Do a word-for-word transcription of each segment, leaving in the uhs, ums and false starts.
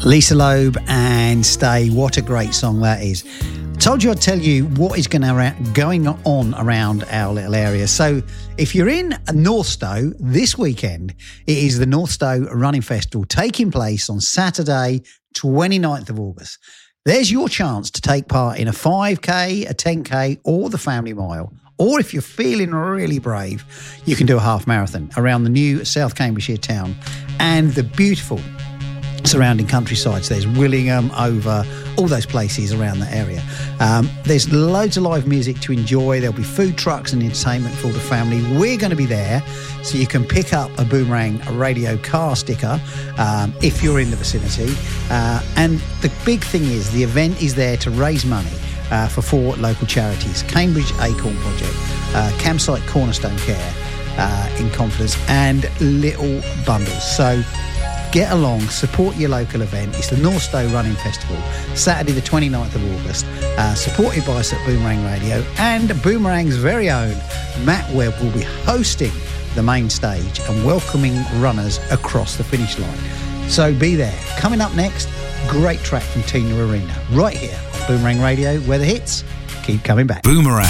Lisa Loeb and Stay. What a great song that is. Told you I'd tell you what is going to, going on around our little area. So if you're in Northstowe this weekend, it is the Northstowe Running Festival taking place on Saturday, twenty-ninth of August. There's your chance to take part in a five K, a ten K or the family mile. Or if you're feeling really brave, you can do a half marathon around the new South Cambridgeshire town and the beautiful surrounding countrysides. There's Willingham, Over, all those places around that area. Um, there's loads of live music to enjoy. There'll be food trucks and entertainment for the family. We're going to be there, so you can pick up a Boomerang Radio car sticker um, if you're in the vicinity. Uh, and the big thing is the event is there to raise money uh, for four local charities: Cambridge Acorn Project, uh, Campsite Cornerstone Care uh, in Confidence, and Little Bundles. So get along, support your local event. It's the Northstowe Running Festival, Saturday the twenty-ninth of August, uh, supported by us at Boomerang Radio, and Boomerang's very own Matt Webb will be hosting the main stage and welcoming runners across the finish line. So be there. Coming up next, great track from Tina Arena, right here on Boomerang Radio, where the hits keep coming back. Boomerang.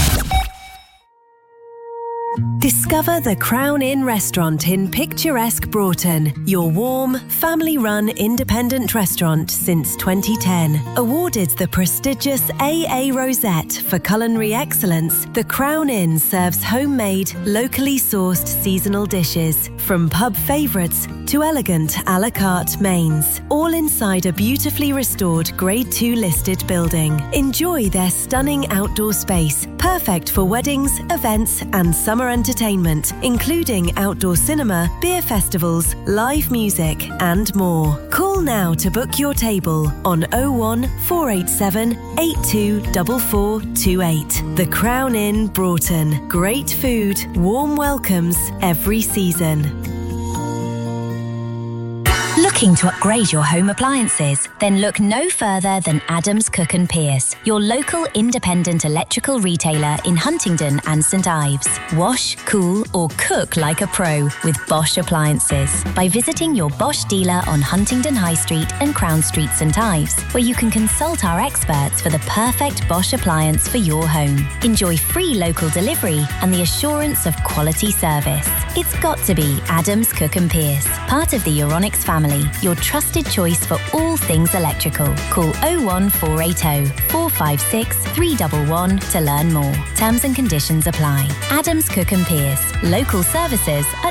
Discover the Crown Inn restaurant in picturesque Broughton, your warm, family-run independent restaurant since twenty ten. Awarded the prestigious A A Rosette for culinary excellence, the Crown Inn serves homemade, locally sourced seasonal dishes, from pub favourites to elegant a la carte mains, all inside a beautifully restored Grade two listed building. Enjoy their stunning outdoor space, perfect for weddings, events and summer entertainment, including outdoor cinema, beer festivals, live music and more. Call now to book your table on oh one four eight seven eight two four four two eight. The Crown Inn Broughton. Great food, warm welcomes every season. Looking to upgrade your home appliances? Then look no further than Adams Cook and Pierce, your local independent electrical retailer in Huntingdon and St Ives. Wash, cool or cook like a pro with Bosch appliances by visiting your Bosch dealer on Huntingdon High Street and Crown Street, St Ives, where you can consult our experts for the perfect Bosch appliance for your home. Enjoy free local delivery and the assurance of quality service. It's got to be Adams Cook and Pierce, part of the Euronics family. Your trusted choice for all things electrical. Call oh one four eight oh four five six three one one to learn more. Terms and conditions apply. Adams Cook and Pierce. Local services at